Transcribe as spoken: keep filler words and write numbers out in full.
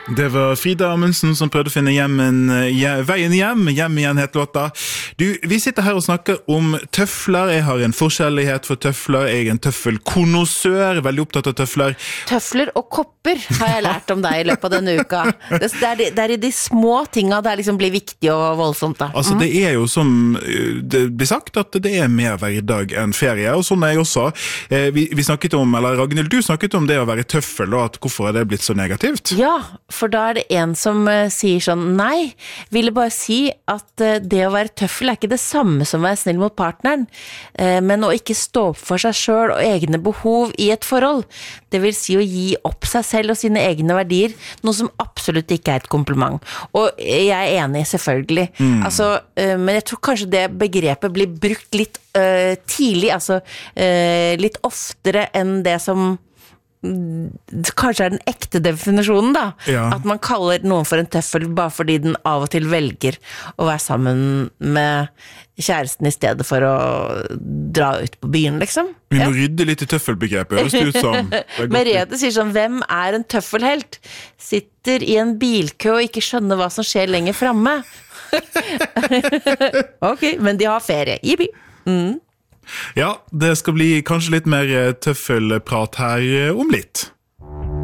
Det var Frida Amundsen som prøvde å finne hjemmen, ja, veien hjem, hjem igjen het låta. Du, vi sitter her og snakker om tøfler. Jeg har en forskjellighet for tøfler. Jeg er en tøffelkonnoissør, veldig opptatt av tøfler. Tøfler og kopper har jeg lært om deg i løpet av denne uka. Det er, de, det er i de små tingene det liksom blir viktig og voldsomt da. Altså, det er jo som det blir sagt, at det er mer hverdag enn ferie, og sånn er jeg også. Vi, vi snakket om, eller Ragnhild, du snakket om det å være tøffel, og at hvorfor er det blitt så negativt? Ja, for da er det en som uh, sier sånn, nei, ville bare si at uh, det å være tøffel er ikke det samme som å være snill mot partneren, uh, men å ikke stå opp for seg selv og egne behov i et forhold. Det vil si å gi opp seg selv og sine egne verdier, noe som absolutt ikke er et kompliment. Og jeg er enig, selvfølgelig. Mm. Altså, uh, men jeg tror kanskje det begrepet blir brukt litt uh, tidlig, altså uh, litt oftere enn det som kanskje er den ekte definisjonen da, ja. At man kaller noen for en tøffel bare fordi den av og til velger å være sammen med kjæresten i stedet for å dra ut på byen, liksom. Vi må ja. rydde litt i tøffelbegrepet, høres det ut som. Merete sier sånn, hvem er en tøffelhelt? Sitter i en bilkø og ikke skjønner hva som skjer lenger fremme. Ok, men de har ferie. Jippi. Mm. Ja, det skal bli kanskje litt mer tøffelprat her om litt.